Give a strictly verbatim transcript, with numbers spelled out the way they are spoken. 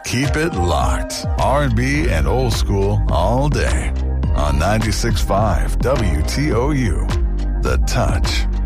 Keep it locked. R and B and old school all day on ninety-six point five W T O U. The Touch.